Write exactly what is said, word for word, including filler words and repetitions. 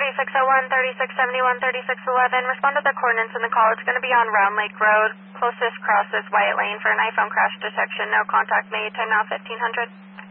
thirty-six oh one, thirty-six seventy-one, thirty-six eleven. Respond to the coordinates in the call. It's going to be on Round Lake Road. Closest cross is White Lane for an iPhone crash detection. No contact made. Time now fifteen hundred.